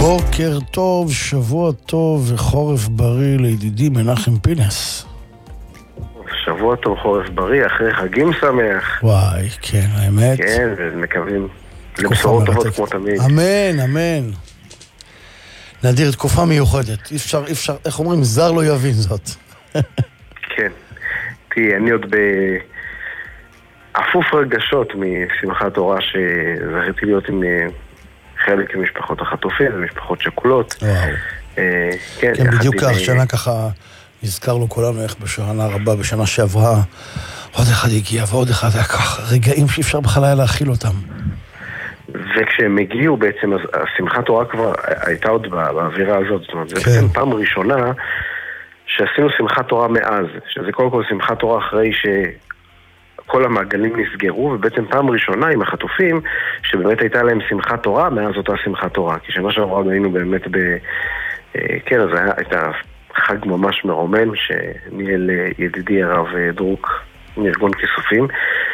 בוקר טוב, שבוע טוב וחורף בריא לידידי מנחם פינס. שבוע טוב, חורף בריא, אחרי חגים שמח. וואי, כן, האמת. כן, ומקווים לבשורות טובות כמו תמיד. אמן, אמן. נדיר, תקופה מיוחדת. אי אפשר, איך אומרים, זר לא יבין זאת. כן. תראי, אני עוד באפוף רגשות משמחת תורה שזכיתי להיות עם חלק ממשפחות החטופים ומשפחות שכולות. וואו. כן, בדיוק כך, שנה ככה הזכרנו כולנו איך בשנה רבה, בשנה שעברה עוד אחד הגיע ועוד אחד היה ככה, רגעים שאי אפשר בכלל היה להכיל אותם. וכשהם הגיעו בעצם, אז השמחת תורה כבר הייתה עוד באווירה הזאת, זאת אומרת, זה בעצם פעם ראשונה שעשינו שמחת תורה מאז, שזה קודם כל שמחת תורה אחרי שכל המעגלים נסגרו, ובעצם פעם ראשונה עם החטופים, שבאמת הייתה להם שמחת תורה, מאז אותה שמחת תורה, כי שנה שעברה היינו באמת כן, אז הייתה חג ממש מרומן, שניהל ידידי הרב דרוק מארגון כיסופים,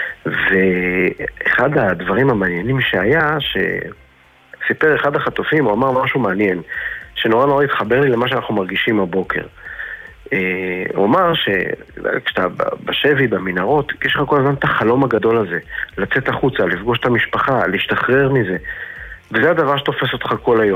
ואחד הדברים המעניינים שהיה, שסיפר אחד החטופים, הוא אמר משהו מעניין, שנורא נורא התחבר לי למה שאנחנו מרגישים הבוקר. הוא אמר שכשאתה בשבי, במנהרות, יש לך כל הזמן את החלום הגדול הזה, לצאת החוצה, לפגוש את המשפחה, להשתחרר מזה, וזה הדבר שתופס אותך כל היום.